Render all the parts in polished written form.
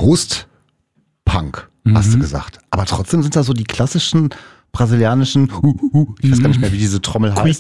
Post-Punk, hast du gesagt. Aber trotzdem sind da so die klassischen brasilianischen, ich weiß gar nicht mehr, wie diese Trommel heißt.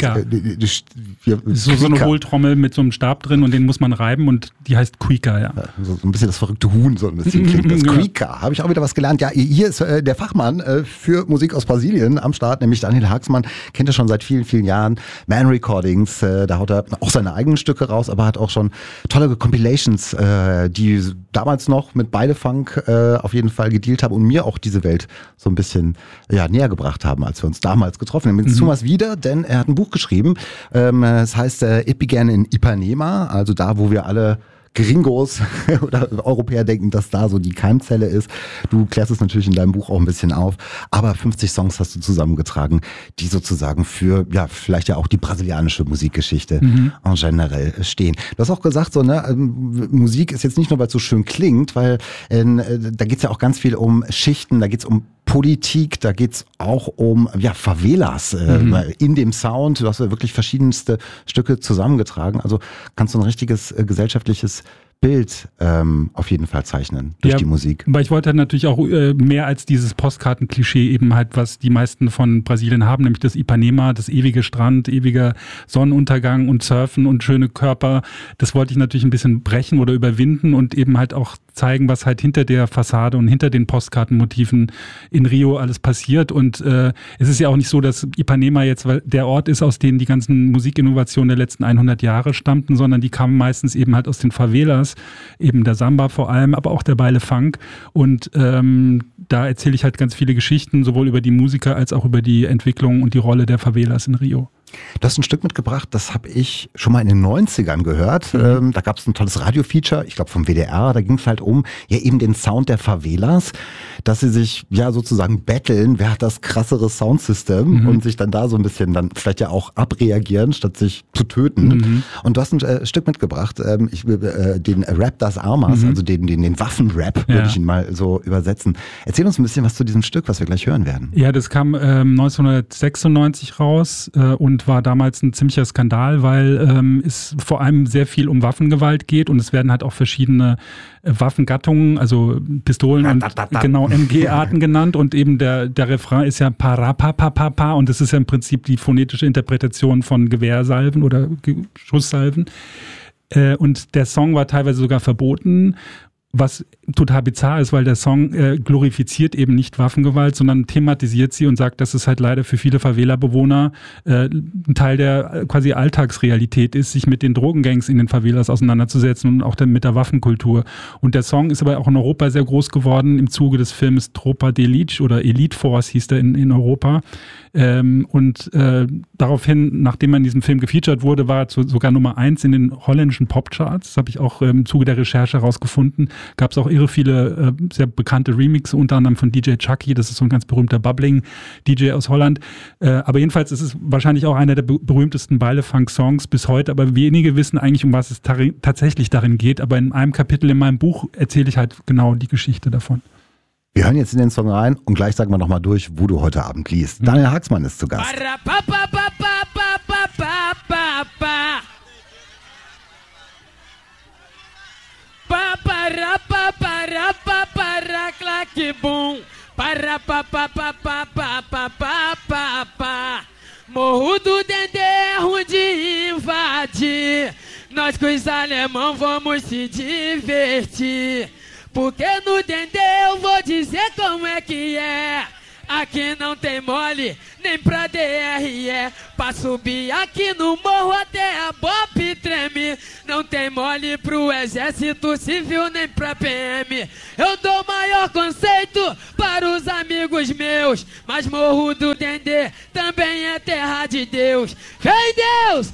So eine Hohltrommel mit so einem Stab drin und den muss man reiben und die heißt Cuica, ja. So ein bisschen das verrückte Huhn, so ein bisschen klingt das. Cuica, habe ich auch wieder was gelernt. Ja, hier ist der Fachmann für Musik aus Brasilien am Start, nämlich Daniel Haaksman, kennt er schon seit vielen, vielen Jahren. Man Recordings, da haut er auch seine eigenen Stücke raus, aber hat auch schon tolle Compilations, die damals noch mit Beilefunk auf jeden Fall gedealt haben und mir auch diese Welt so ein bisschen näher gebracht haben, als wir uns damals getroffen haben. Jetzt tun wir es wieder, denn er hat ein Buch geschrieben. Es heißt It Began in Ipanema, also da, wo wir alle Gringos oder Europäer denken, dass da so die Keimzelle ist. Du klärst es natürlich in deinem Buch auch ein bisschen auf, aber 50 Songs hast du zusammengetragen, die sozusagen für, vielleicht ja auch die brasilianische Musikgeschichte en generell stehen. Du hast auch gesagt, so, ne, Musik ist jetzt nicht nur, weil es so schön klingt, weil da geht's ja auch ganz viel um Schichten, da geht's um Politik, da geht's auch um Favelas in dem Sound. Du hast ja wirklich verschiedenste Stücke zusammengetragen. Also kannst du ein richtiges gesellschaftliches Bild auf jeden Fall zeichnen durch die Musik. Aber ich wollte natürlich auch mehr als dieses Postkartenklischee eben halt, was die meisten von Brasilien haben, nämlich das Ipanema, das ewige Strand, ewiger Sonnenuntergang und Surfen und schöne Körper. Das wollte ich natürlich ein bisschen brechen oder überwinden und eben halt auch zeigen, was halt hinter der Fassade und hinter den Postkartenmotiven in Rio alles passiert. Und es ist ja auch nicht so, dass Ipanema jetzt der Ort ist, aus dem die ganzen Musikinnovationen der letzten 100 Jahre stammten, sondern die kamen meistens eben halt aus den Favelas, eben der Samba vor allem, aber auch der Beilefunk. Und da erzähle ich halt ganz viele Geschichten, sowohl über die Musiker als auch über die Entwicklung und die Rolle der Favelas in Rio. Du hast ein Stück mitgebracht, das habe ich schon mal in den 90ern gehört. Da gab es ein tolles Radio-Feature, ich glaube vom WDR, da ging es halt um eben den Sound der Favelas, dass sie sich sozusagen battlen, wer hat das krassere Soundsystem und sich dann da so ein bisschen dann vielleicht ja auch abreagieren, statt sich zu töten. Und du hast ein Stück mitgebracht, den Rap das Armas, also den Waffenrap, würde ich ihn mal so übersetzen. Erzähl uns ein bisschen was zu diesem Stück, was wir gleich hören werden. Ja, das kam 1996 raus und war damals ein ziemlicher Skandal, weil es vor allem sehr viel um Waffengewalt geht und es werden halt auch verschiedene Waffengattungen, also Pistolen und genau MG-Arten genannt und eben der Refrain ist ja Parapapapapa und das ist ja im Prinzip die phonetische Interpretation von Gewehrsalven oder Schusssalven. Und der Song war teilweise sogar verboten, was total bizarr ist, weil der Song glorifiziert eben nicht Waffengewalt, sondern thematisiert sie und sagt, dass es halt leider für viele Favela-Bewohner ein Teil der quasi Alltagsrealität ist, sich mit den Drogengangs in den Favelas auseinanderzusetzen und auch dann mit der Waffenkultur. Und der Song ist aber auch in Europa sehr groß geworden im Zuge des Films Tropa de Elite oder Elite Force hieß der in Europa. Daraufhin, nachdem er in diesem Film gefeatured wurde, war er sogar Nummer 1 in den holländischen Popcharts. Das habe ich auch im Zuge der Recherche herausgefunden. Gab es auch irre viele sehr bekannte Remixe, unter anderem von DJ Chucky, das ist so ein ganz berühmter Bubbling-DJ aus Holland. Aber jedenfalls ist es wahrscheinlich auch einer der berühmtesten Beilefunk-Songs bis heute, aber wenige wissen eigentlich, um was es tatsächlich darin geht. Aber in einem Kapitel in meinem Buch erzähle ich halt genau die Geschichte davon. Wir hören jetzt in den Song rein und gleich sagen wir nochmal durch, wo du heute Abend liest. Daniel Haaksman ist zu Gast. Morro do Dendê é ruim de invadir. Nós com os alemão vamos se divertir. Porque no Dendê eu vou dizer como é que é. Aqui não tem mole, nem pra DRE. Pra subir aqui no morro até a BOP treme. Não tem mole pro exército civil, nem pra PM. Eu dou maior conceito para os amigos meus. Mas Morro do Dendê também é terra de Deus. Vem Deus,